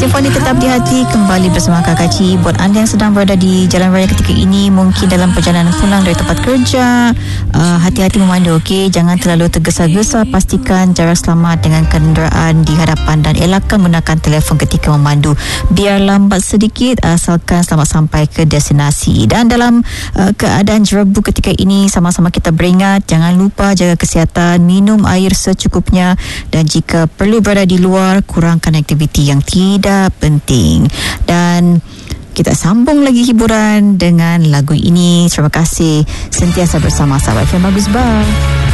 Simfoni Tetap di Hati kembali bersama Kakak Ci. Buat anda yang sedang berada di jalan raya ketika ini, mungkin dalam perjalanan pulang dari tempat kerja, hati-hati memandu, okey? Jangan terlalu tergesa-gesa. Pastikan jarak selamat dengan kenderaan di hadapan dan elakkan menggunakan telefon ketika memandu. Biar lambat sedikit, asalkan selamat sampai ke destinasi. Dan dalam keadaan jerebu ketika ini, sama-sama kita beringat, jangan lupa jaga kesihatan, minum air secukupnya, dan jika perlu berada di luar, kurangkan aktiviti yang tidak penting. Dan kita sambung lagi hiburan dengan lagu ini. Terima kasih sentiasa bersama sahabat FM Bagus Bar.